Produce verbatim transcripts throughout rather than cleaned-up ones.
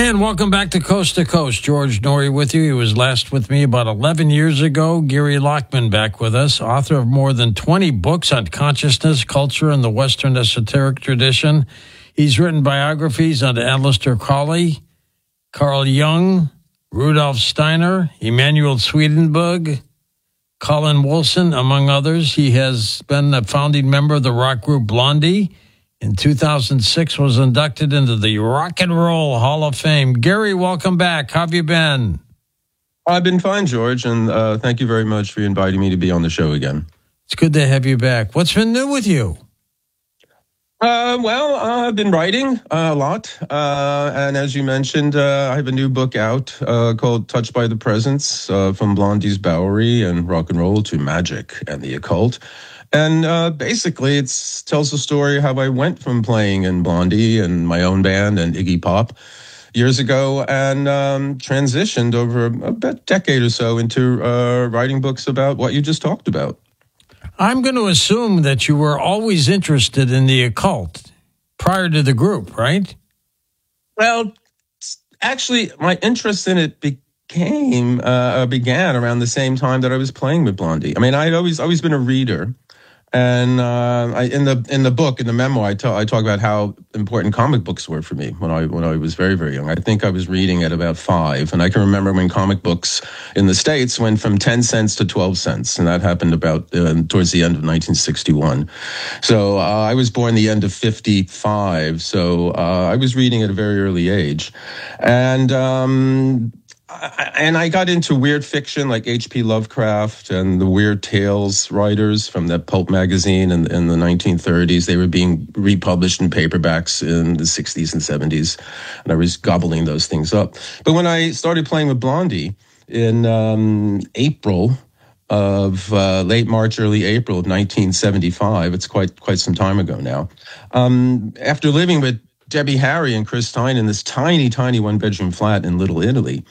And welcome back to Coast to Coast. George Noory with you. He was last with me about eleven years ago. Gary Lachman back with us, author of more than twenty books on consciousness, culture, and the Western esoteric tradition. He's written biographies on Aleister Crowley, Carl Jung, Rudolf Steiner, Emanuel Swedenborg, Colin Wilson, among others. He has been a founding member of the rock group Blondie. In two thousand six, was inducted into the Rock and Roll Hall of Fame. Gary, welcome back. How have you been? I've been fine, George, and uh, thank you very much for inviting me to be on the show again. It's good to have you back. What's been new with you? Uh, well, uh, I've been writing uh, a lot, uh, and as you mentioned, uh, I have a new book out uh, called Touched by the Presence, uh, from Blondie's Bowery and rock and roll to magic and the occult. And uh, basically, it tells the story how I went from playing in Blondie and my own band and Iggy Pop years ago and um, transitioned over about a decade or so into uh, writing books about what you just talked about. I'm going to assume that you were always interested in the occult prior to the group, right? Well, actually, my interest in it became, uh, began around the same time that I was playing with Blondie. I mean, I'd always, always been a reader. And uh, I, in the in the book, in the memoir, I, ta- I talk about how important comic books were for me when I when I was very, very young. I think I was reading at about five, and I can remember when comic books in the States went from ten cents to twelve cents, and that happened about uh, towards the end of nineteen sixty-one. So uh, I was born the end of fifty-five, so uh, I was reading at a very early age. And... Um, And I got into weird fiction like H P Lovecraft and the Weird Tales writers from that pulp magazine in, in the nineteen thirties. They were being republished in paperbacks in the sixties and seventies, and I was gobbling those things up. But when I started playing with Blondie in um, April of uh, late March, early April of nineteen seventy-five, it's quite quite some time ago now, um, after living with Debbie Harry and Chris Stein in this tiny, tiny one-bedroom flat in Little Italy,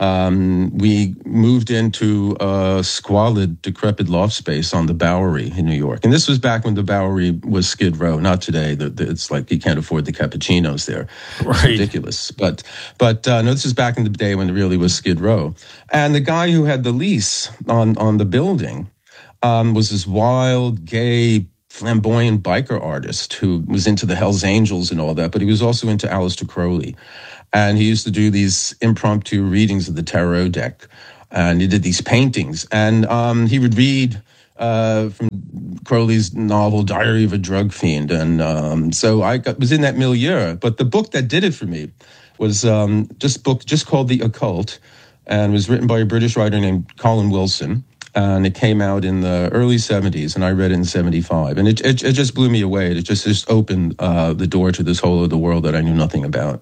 Um, we moved into a squalid, decrepit loft space on the Bowery in New York. And this was back when the Bowery was Skid Row, not today. The, the, it's like you can't afford the cappuccinos there. Right. It's ridiculous. But, but uh, no, this is back in the day when it really was Skid Row. And the guy who had the lease on, on the building um, was this wild, gay, flamboyant biker artist who was into the Hells Angels and all that, but he was also into Aleister Crowley. And he used to do these impromptu readings of the tarot deck. And he did these paintings. And um, he would read uh, from Crowley's novel, Diary of a Drug Fiend. And um, so I got, was in that milieu. But the book that did it for me was um, just book just called The Occult, and was written by a British writer named Colin Wilson. And it came out in the early seventies, and I read it in seventy-five. And it, it, it just blew me away. It just, just opened uh, the door to this whole other world that I knew nothing about.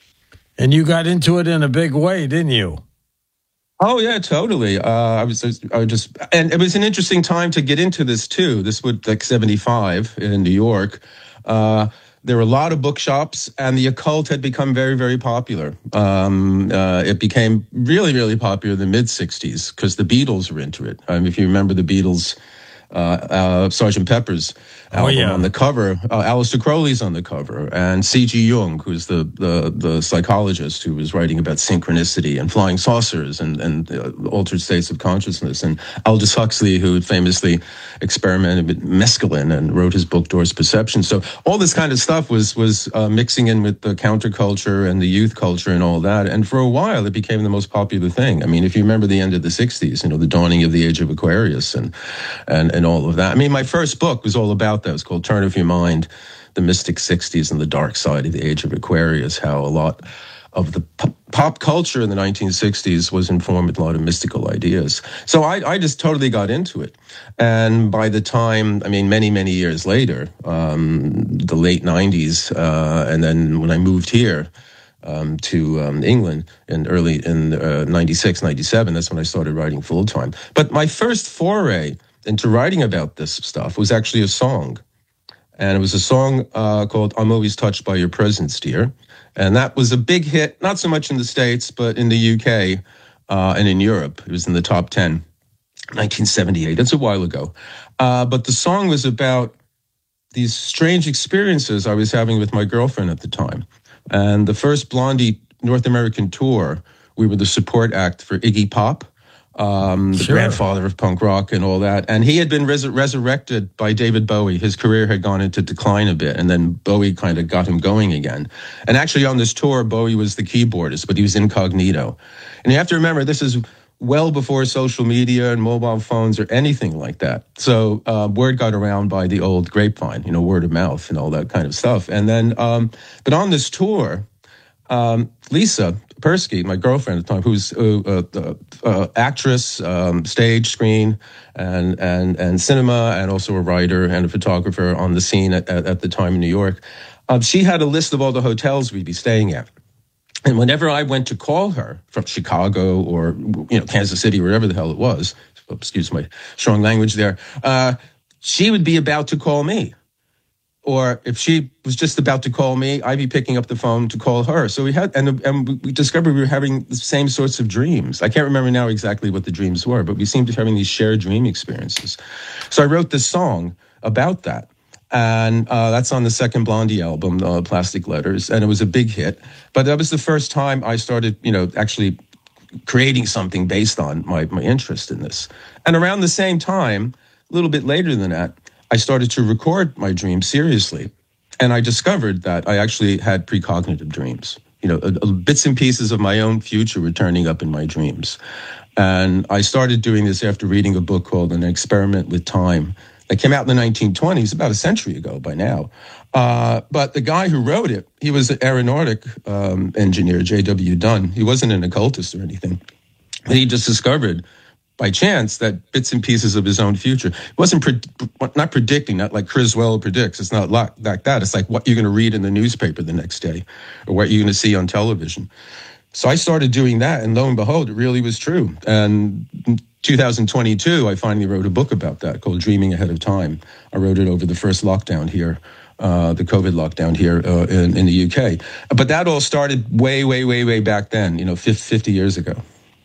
And you got into it in a big way, didn't you? Oh yeah, totally. Uh, I was, I was just, and it was an interesting time to get into this too. This was like seventy-five in New York. Uh, there were a lot of bookshops, and the occult had become very, very popular. Um, uh, it became really, really popular in the mid sixties because the Beatles were into it. Um, if you remember the Beatles, uh, uh, Sergeant Pepper's album, oh, yeah. On the cover, uh, Aleister Crowley's on the cover, and C G Jung, who's the, the, the psychologist who was writing about synchronicity and flying saucers and, and uh, altered states of consciousness, and Aldous Huxley, who famously experimented with mescaline and wrote his book Doors Perception. So all this kind of stuff was was uh, mixing in with the counterculture and the youth culture and all that, and for a while it became the most popular thing. I mean, if you remember the end of the sixties, you know, the dawning of the age of Aquarius and and and all of that. I mean, my first book was all about that. It was called Turn of Your Mind, The Mystic sixties and the Dark Side of the Age of Aquarius, how a lot of the pop, pop culture in the nineteen sixties was informed with a lot of mystical ideas. So I, I just totally got into it. And by the time, I mean, many, many years later, um, the late nineties, uh, and then when I moved here, Um, to um, England in early in uh, ninety-six, ninety-seven. That's when I started writing full time. But my first foray into writing about this stuff was actually a song. And it was a song uh, called I'm Always Touched by Your Presence, Dear. And that was a big hit, not so much in the States, but in the U K uh, and in Europe. It was in the top ten, nineteen seventy-eight. That's a while ago. Uh, but the song was about these strange experiences I was having with my girlfriend at the time. And the first Blondie North American tour, we were the support act for Iggy Pop, um, the Sure. grandfather of punk rock and all that. And he had been res- resurrected by David Bowie. His career had gone into decline a bit, and then Bowie kind of got him going again. And actually on this tour, Bowie was the keyboardist, but he was incognito. And you have to remember, this is well before social media and mobile phones or anything like that. So uh, word got around by the old grapevine, you know, word of mouth and all that kind of stuff. And then, um, but on this tour, um, Lisa Persky, my girlfriend at the time, who's uh, uh, uh, actress, um, stage, screen, and and and cinema, and also a writer and a photographer on the scene at, at, at the time in New York, um, she had a list of all the hotels we'd be staying at. And whenever I went to call her from Chicago or, you know, Kansas City, wherever the hell it was, excuse my strong language there, uh, she would be about to call me. Or if she was just about to call me, I'd be picking up the phone to call her. So we had, and, and we discovered we were having the same sorts of dreams. I can't remember now exactly what the dreams were, but we seemed to be having these shared dream experiences. So I wrote this song about that. And uh, that's on the second Blondie album, uh, Plastic Letters, and it was a big hit. But that was the first time I started, you know, actually creating something based on my, my interest in this. And around the same time, a little bit later than that, I started to record my dreams seriously. And I discovered that I actually had precognitive dreams. You know, uh, bits and pieces of my own future were turning up in my dreams. And I started doing this after reading a book called An Experiment with Time. That came out in the nineteen twenties, about a century ago by now. Uh, but the guy who wrote it, he was an aeronautic um, engineer, J W Dunn. He wasn't an occultist or anything. He just discovered by chance that bits and pieces of his own future. He wasn't pre- not predicting, not like Criswell predicts. It's not like, like that. It's like what you're going to read in the newspaper the next day or what you're going to see on television. So I started doing that, and lo and behold, it really was true. And in two thousand twenty-two, I finally wrote a book about that called Dreaming Ahead of Time. I wrote it over the first lockdown here, uh, the COVID lockdown here uh, in, in the U K. But that all started way, way, way, way back then, you know, fifty years ago.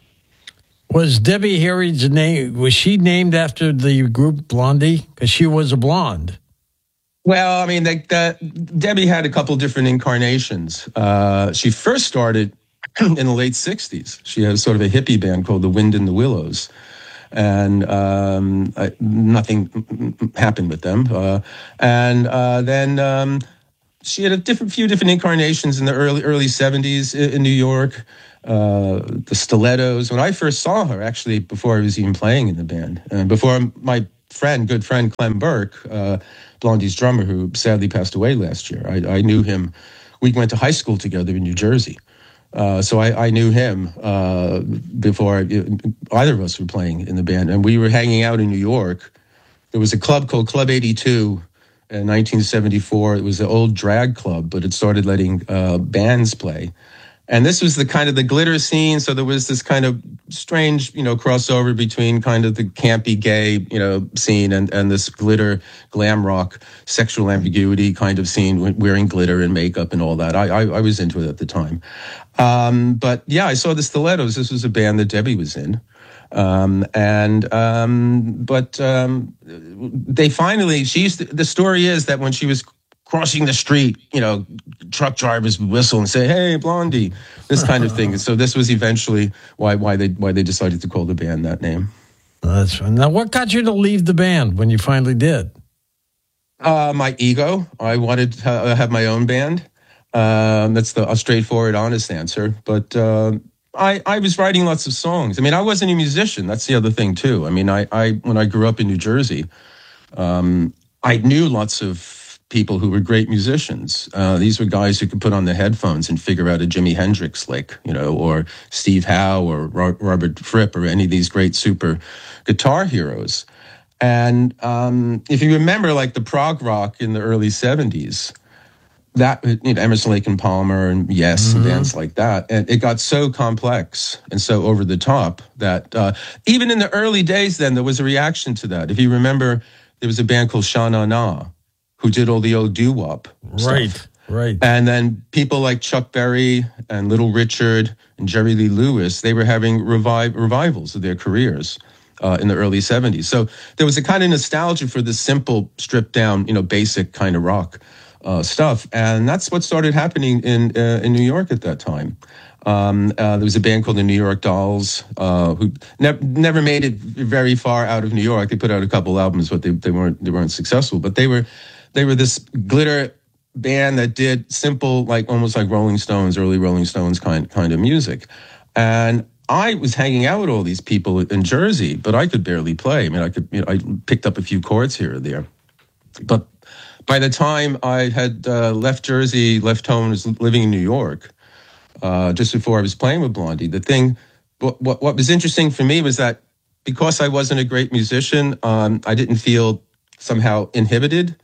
Was Debbie Harry's name, was she named after the group Blondie? Because she was a blonde. Well, I mean, like that, Debbie had a couple different incarnations. Uh, she first started in the late sixties. She had sort of a hippie band called The Wind in the Willows. And um, I, nothing happened with them. Uh, and uh, then um, she had a different, few different incarnations in the early early seventies in, in New York. Uh, the Stilettos. When I first saw her, actually, before I was even playing in the band, and before my friend, good friend Clem Burke, uh, Blondie's drummer, who sadly passed away last year, I, I knew him. We went to high school together in New Jersey. Uh, so I, I knew him uh, before either of us were playing in the band. And we were hanging out in New York. There was a club called Club eighty-two in nineteen seventy-four. It was an old drag club, but it started letting uh, bands play. And this was the kind of the glitter scene. So there was this kind of strange, you know, crossover between kind of the campy gay, you know, scene and, and this glitter glam rock sexual ambiguity kind of scene, wearing glitter and makeup and all that. I, I, I was into it at the time. Um, but yeah, I saw the Stilettos. This was a band that Debbie was in. Um, and, um, but, um, they finally, she used to, the story is that when she was crossing the street, you know, truck drivers would whistle and say, "Hey, Blondie," this kind of thing. So this was eventually why why they why they decided to call the band that name. That's fun. Now, what got you to leave the band when you finally did? Uh, my ego. I wanted to have my own band. Um, that's the a straightforward, honest answer. But uh, I I was writing lots of songs. I mean, I wasn't a musician. That's the other thing too. I mean, I I when I grew up in New Jersey, um, I knew lots of people who were great musicians. Uh, these were guys who could put on the headphones and figure out a Jimi Hendrix lick, you know, or Steve Howe or Ro- Robert Fripp or any of these great super guitar heroes. And um, if you remember, like the prog rock in the early seventies, that, you know, Emerson, Lake and Palmer and Yes, mm-hmm. and bands like that, and it got so complex and so over the top that uh, even in the early days, then there was a reaction to that. If you remember, there was a band called Sha Na Na, who did all the old doo-wop stuff. Right, right. And then people like Chuck Berry and Little Richard and Jerry Lee Lewis, they were having revive, revivals of their careers uh, in the early seventies. So there was a kind of nostalgia for this simple, stripped down, you know, basic kind of rock. uh, stuff. And that's what started happening in uh, in New York at that time. Um, uh, there was a band called the New York Dolls uh, who ne- never made it very far out of New York. They put out a couple albums, but they, they weren't they weren't successful. But they were they were this glitter band that did simple, like almost like Rolling Stones, early Rolling Stones kind kind of music. And I was hanging out with all these people in Jersey, but I could barely play. I mean, I could you know, I picked up a few chords here or there, but by the time I had uh, left Jersey, left home, was living in New York. Uh, just before I was playing with Blondie, the thing, what, what, what was interesting for me was that because I wasn't a great musician, um, I didn't feel somehow inhibited.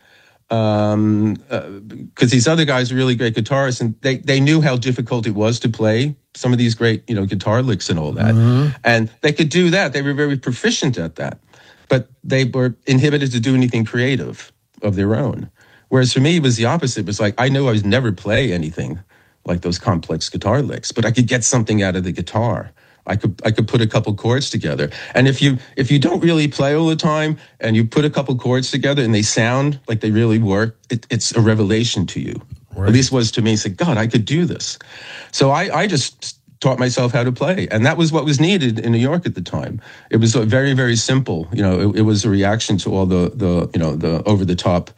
Um, uh, because these other guys are really great guitarists, and they, they knew how difficult it was to play some of these great, you know, guitar licks and all that. Mm-hmm. And they could do that. They were very proficient at that, but they were inhibited to do anything creative of their own. Whereas for me, it was the opposite. It was like, I knew I would never play anything like those complex guitar licks, but I could get something out of the guitar. I could I could put a couple chords together. And if you if you don't really play all the time and you put a couple chords together and they sound like they really work, it, it's a revelation to you. Right. At least was to me. Say, God, I could do this. So I, I just taught myself how to play, and that was what was needed in New York at the time. It was very very simple. You know, it, it was a reaction to all the the you know the over the top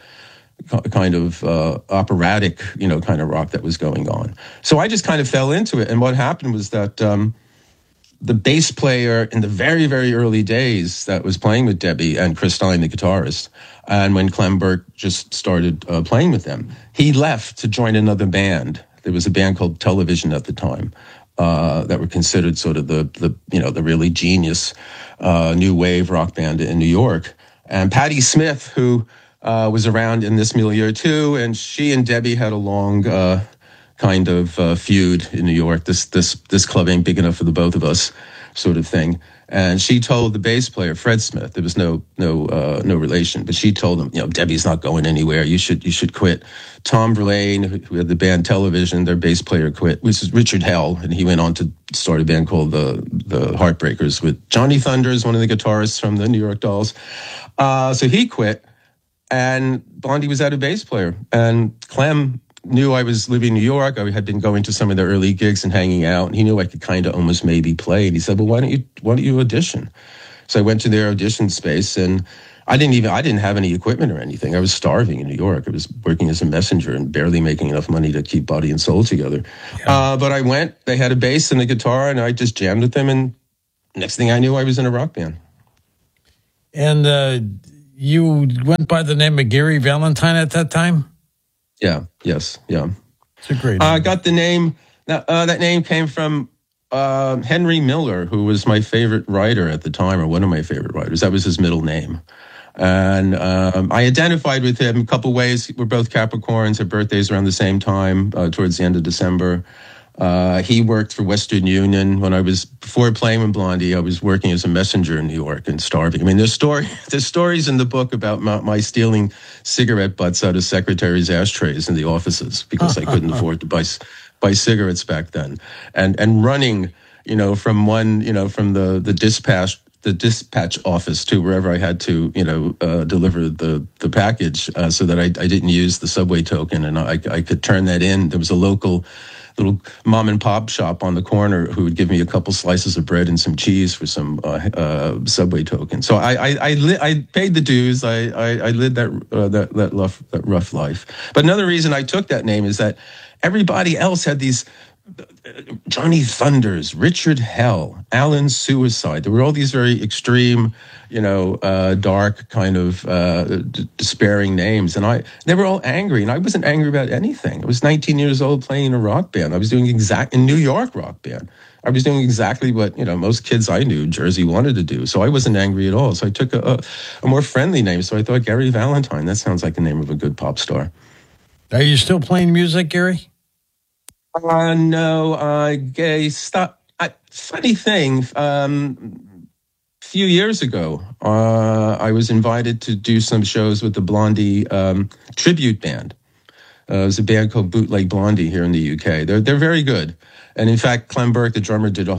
kind of uh, operatic, you know, kind of rock that was going on. So I just kind of fell into it. And what happened was that um, the bass player in the very, very early days that was playing with Debbie and Chris Stein, the guitarist, and when Clem Burke just started uh, playing with them, he left to join another band. There was a band called Television at the time uh, that were considered sort of the, the you know, the really genius uh, new wave rock band in New York. And Patti Smith, who Uh, was around in this milieu too, and she and Debbie had a long uh, kind of uh, feud in New York. This this this club ain't big enough for the both of us, sort of thing. And she told the bass player Fred Smith, there was no no uh, no relation, but she told him, you know, Debbie's not going anywhere. You should you should quit. Tom Verlaine, who had the band Television, their bass player quit. This is Richard Hell, and he went on to start a band called the the Heartbreakers with Johnny Thunders, one of the guitarists from the New York Dolls. Uh, so he quit. And Blondie was out a bass player. And Clem knew I was living in New York. I had been going to some of their early gigs and hanging out. And he knew I could kind of almost maybe play. And he said, well, why don't you why don't you audition? So I went to their audition space, and I didn't even I didn't have any equipment or anything. I was starving in New York. I was working as a messenger and barely making enough money to keep body and soul together. Yeah. Uh, but I went, they had a bass and a guitar, and I just jammed with them. And next thing I knew, I was in a rock band. And uh you went by the name of Gary Valentine at that time? Yeah, yes, yeah. It's a great name. I uh, got the name, uh, that name came from uh, Henry Miller, who was my favorite writer at the time, or one of my favorite writers. That was his middle name. And um, I identified with him a couple ways. We're both Capricorns, our birthdays around the same time, uh, towards the end of December. Uh, he worked for Western Union. When I was, before playing with Blondie, I was working as a messenger in New York and starving. I mean, there's story, there's stories in the book about my, my stealing cigarette butts out of secretaries' ashtrays in the offices because I couldn't afford to buy buy cigarettes back then, and and running, you know, from one, you know, from the the dispatch the dispatch office to wherever I had to, you know, uh, deliver the the package, uh, so that I, I didn't use the subway token, and I I could turn that in. There was a local little mom and pop shop on the corner who would give me a couple slices of bread and some cheese for some uh, uh, subway token. So I I I, li- I paid the dues. I I, I lived that uh, that that rough that rough life. But another reason I took that name is that everybody else had these. Johnny Thunders, Richard Hell, Alan Suicide. There were all these very extreme, you know, uh, dark kind of uh, d- despairing names. And I, they were all angry. And I wasn't angry about anything. I was nineteen years old playing in a rock band. I was doing exact, in New York rock band. I was doing exactly what, you know, most kids I knew, Jersey, wanted to do. So I wasn't angry at all. So I took a, a, a more friendly name. So I thought Gary Valentine, that sounds like the name of a good pop star. Are you still playing music, Gary? Uh, no, I uh, stopped. I, funny thing, um, a few years ago, uh, I was invited to do some shows with the Blondie um, tribute band. Uh, it was a band called Bootleg Blondie here in the U K. They're they're very good. And in fact, Clem Burke, the drummer, did a whole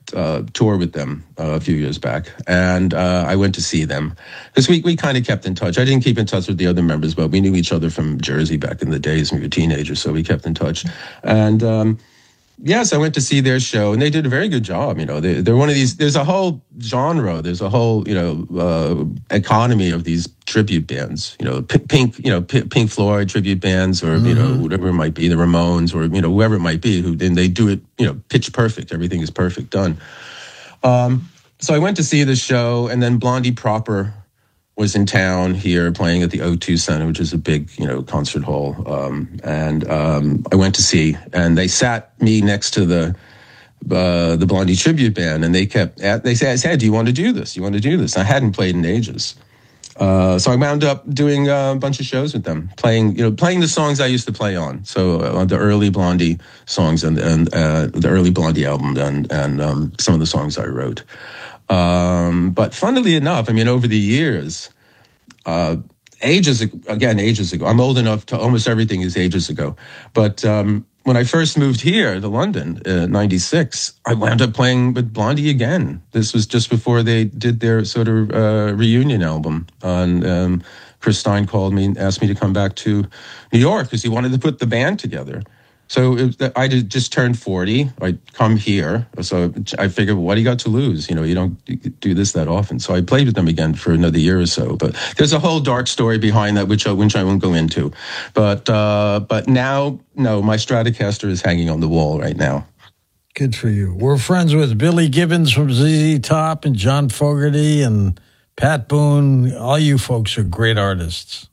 uh, tour with them uh, a few years back, and uh, I went to see them because we we kind of kept in touch. I didn't keep in touch with the other members, but we knew each other from Jersey back in the days when we were teenagers, so we kept in touch. And um, yes, I went to see their show, and they did a very good job. You know, they, they're one of these. There's a whole genre. There's a whole you know uh, economy of these tribute bands. You know, Pink, you know Pink Floyd tribute bands, or mm-hmm. you know whatever it might be, the Ramones, or you know whoever it might be. Who then they do it. You know, pitch perfect. Everything is perfect done. Um, so I went to see the show, and then Blondie proper was in town here playing at the O two Center, which is a big, you know, concert hall. Um, and um, I went to see, and they sat me next to the uh, the Blondie tribute band, and they kept, at, they said, hey, do you want to do this? You want to do this? I hadn't played in ages. Uh, so I wound up doing a bunch of shows with them, playing, you know, playing the songs I used to play on. So uh, the early Blondie songs and, and uh, the early Blondie album and, and um, some of the songs I wrote. Um, but funnily enough, I mean, over the years, uh, ages, again, ages ago, I'm old enough to almost everything is ages ago. But, um, when I first moved here to London in ninety-six, I wound up playing with Blondie again. This was just before they did their sort of, uh, reunion album. And, um, Chris Stein called me and asked me to come back to New York because he wanted to put the band together. So it, I just turned forty. I come here. So I figured, what do you got to lose? You know, you don't do this that often. So I played with them again for another year or so. But there's a whole dark story behind that, which I, which I won't go into. But uh, but now, no, my Stratocaster is hanging on the wall right now. Good for you. We're friends with Billy Gibbons from Z Z Top and John Fogerty and Pat Boone. All you folks are great artists.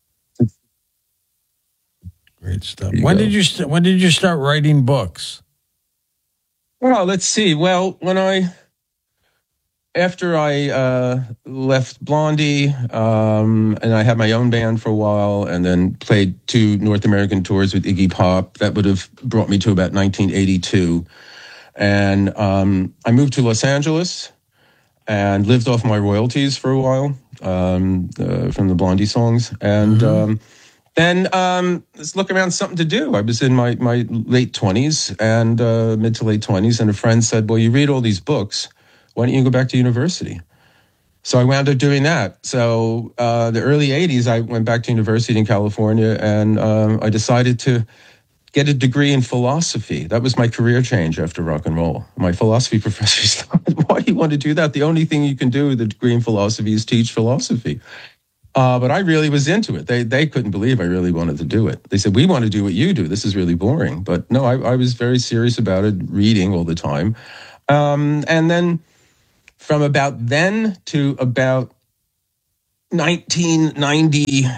Great stuff. When go. did you st- when did you start writing books? Well, let's see. Well, when I after I uh, left Blondie, um, and I had my own band for a while, and then played two North American tours with Iggy Pop. That would have brought me to about nineteen eighty-two, and um, I moved to Los Angeles and lived off my royalties for a while um, uh, from the Blondie songs, and. Mm-hmm. Um, Then um, let's look around something to do. I was in my, my late twenties and uh, mid to late twenties, and a friend said, well, you read all these books. Why don't you go back to university? So I wound up doing that. So uh, the early eighties, I went back to university in California, and um, I decided to get a degree in philosophy. That was my career change after rock and roll. My philosophy professor said, why do you want to do that? The only thing you can do with a degree in philosophy is teach philosophy. Uh, but I really was into it. They they couldn't believe I really wanted to do it. They said, we want to do what you do. This is really boring. But no, I, I was very serious about it, reading all the time. Um, and then from about then to about nineteen ninety-three,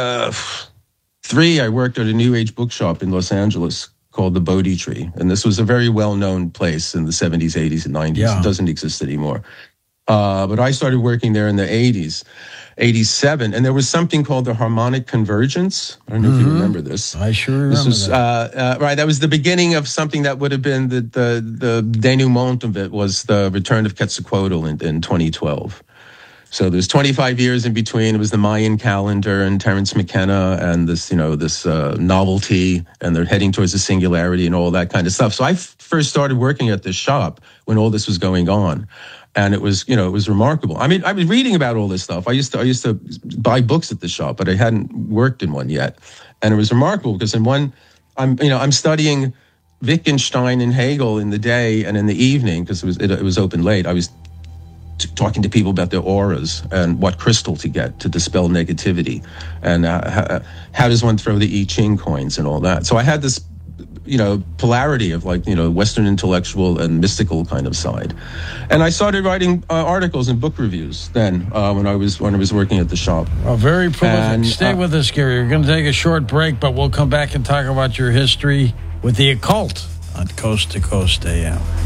I worked at a New Age bookshop in Los Angeles called the Bodhi Tree. And this was a very well-known place in the seventies, eighties, and nineties. Yeah. It doesn't exist anymore. Uh, but I started working there in the eighties. eighty-seven, and there was something called the harmonic convergence. I don't know mm-hmm. if you remember this. I sure remember this was, that. Uh, uh, right, that was the beginning of something that would have been the the, the denouement of it was the return of Quetzalcoatl in, in twenty twelve. So there's twenty-five years in between. It was the Mayan calendar and Terence McKenna and this, you know, this uh, novelty, and they're heading towards the singularity and all that kind of stuff. So I f- first started working at this shop when all this was going on. And it was, you know, it was remarkable. I mean, I was reading about all this stuff. I used to, I used to buy books at the shop, but I hadn't worked in one yet. And it was remarkable because in one, I'm, you know, I'm studying Wittgenstein and Hegel in the day, and in the evening, because it was, it, it was open late, I was t- talking to people about their auras and what crystal to get to dispel negativity, and uh, how, how does one throw the I Ching coins and all that. So I had this, you know, polarity of like, you know, Western intellectual and mystical kind of side. And I started writing uh, articles and book reviews then uh, when I was when I was working at the shop. Oh, very prolific. And, Stay uh, with us, Gary. We're going to take a short break, but we'll come back and talk about your history with the occult on Coast to Coast A M.